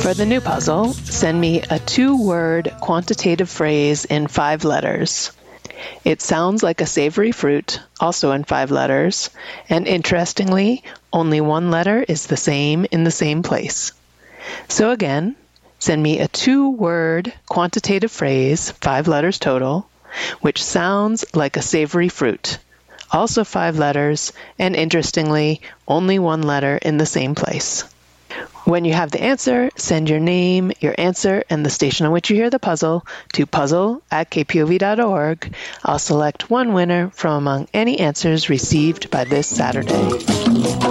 For the new puzzle, send me a 2-word quantitative phrase in 5 letters. It sounds like a savory fruit, also in 5 letters, and interestingly, only 1 letter is the same in the same place. So again, send me a 2-word quantitative phrase, 5 letters total, which sounds like a savory fruit, also 5 letters, and interestingly, only 1 letter in the same place. When you have the answer, send your name, your answer, and the station on which you hear the puzzle to puzzle@kpov.org. I'll select one winner from among any answers received by this Saturday.